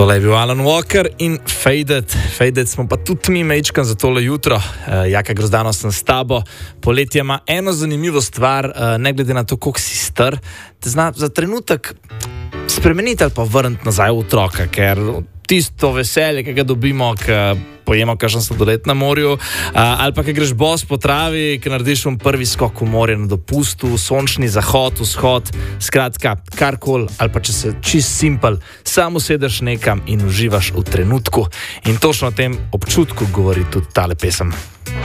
Tole je bil Alan Walker in Faded. Faded smo pa tudi mi mečkam za tole jutro. Jaka Grozdano sem s tabo. Poletje ima eno zanimivo stvar, ne glede na to, koliko si star, te zna za trenutek spremeniti ali pa vrniti nazaj v otroka, ker tisto veselje, ki ga dobimo, ki pojemo kakšen sladoled na morju, ali pa ki greš bos po travi, ki narediš prvi skok v morje na dopustu, sončni zahod, vzhod, skratka, karkoli, ali pa če se čist simpel, samo sedeš nekam in uživaš v trenutku. In točno o tem občutku govori tudi tale pesem.